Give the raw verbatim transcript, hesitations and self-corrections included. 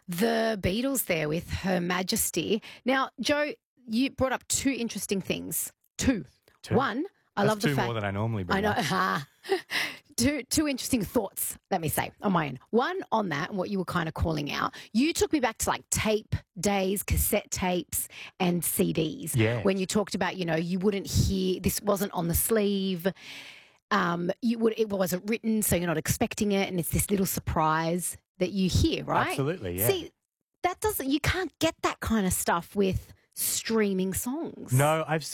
The Beatles there with Her Majesty. Now, Joe, you brought up two interesting things. Two. Two. One, I That's love the two fact. more than I normally bring I know. up. Ah. two two interesting thoughts, let me say, on my end. One on that, and what you were kind of calling out. You took me back to like tape days, cassette tapes, and C Ds. Yes. When you talked about, you know, you wouldn't hear, this wasn't on the sleeve. Um, you would, it wasn't written, so you're not expecting it, and it's this little surprise that you hear, right? Absolutely, yeah. See, that doesn't, you can't get that kind of stuff with streaming songs. No, I've